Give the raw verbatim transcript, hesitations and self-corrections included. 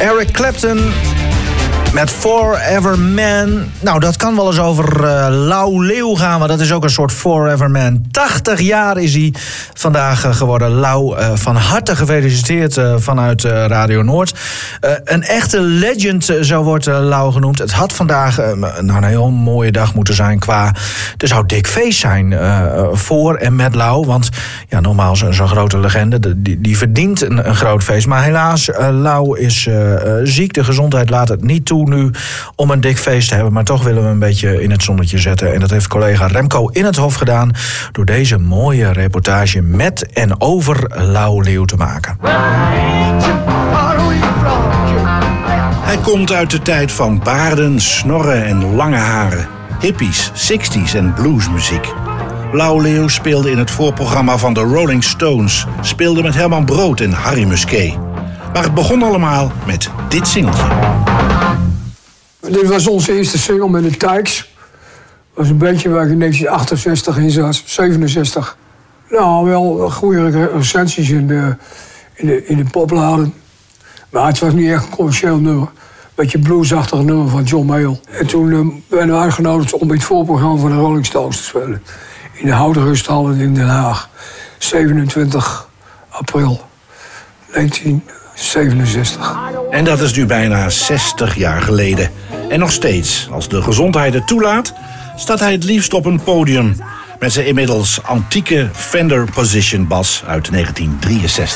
Eric Clapton met Forever Man. Nou, dat kan wel eens over uh, Lau Leeuw gaan, maar dat is ook een soort Forever Man. tachtig jaar is hij vandaag uh, geworden. Lau, uh, van harte gefeliciteerd uh, vanuit uh, Radio Noord. Uh, een echte legend, uh, zo wordt uh, Lau genoemd. Het had vandaag uh, nou, een heel mooie dag moeten zijn qua... Er zou dik feest zijn uh, voor en met Lau. Want ja, normaal zo'n zo grote legende, die, die verdient een, een groot feest. Maar helaas, uh, Lau is uh, uh, ziek. De gezondheid laat het niet toe nu om een dik feest te hebben. Maar toch willen we een beetje in het zonnetje zetten. En dat heeft collega Remco in het Hof gedaan door deze mooie reportage met en over Lau Leeuw te maken. Hij komt uit de tijd van baarden, snorren en lange haren. Hippies, zestig's en bluesmuziek. Lau Leeuw speelde in het voorprogramma van de Rolling Stones. Speelde met Herman Brood en Harry Musquet. Maar het begon allemaal met dit singeltje. Dit was onze eerste single met de Tykes. Dat was een bandje waar ik in negentien achtenzestig in zat, zevenenzestig. Nou, wel goede recensies in de, in de, in de popladen. Maar het was niet echt een commercieel nummer. Beetje bluesachtig nummer van John Mayall. En toen uh, werden we uitgenodigd om in het voorprogramma van de Rolling Stones te spelen. In de Houderusthal in Den Haag. zevenentwintig april negentien zevenenzestig. En dat is nu bijna zestig jaar geleden. En nog steeds, als de gezondheid het toelaat, staat hij het liefst op een podium met zijn inmiddels antieke Fender Position bas uit negentien drieënzestig.